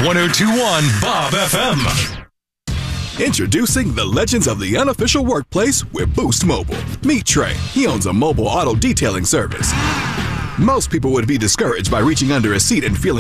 1021 Bob FM. Introducing the legends of the unofficial workplace with Boost Mobile. Meet Trey. He owns a mobile auto detailing service. Most people would be discouraged by reaching under a seat and feeling